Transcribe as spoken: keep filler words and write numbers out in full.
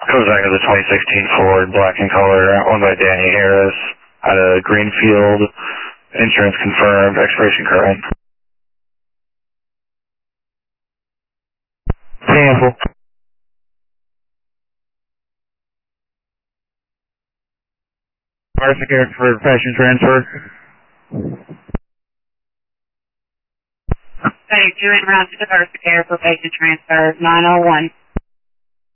Comes back to the twenty sixteen Ford, black in color, owned by Danny Harris, out of Greenfield. Insurance confirmed, expiration current. Cancel. Martha Care for patient transfer. Thank you. En route to Diversity Care for patient transfer, nine oh one.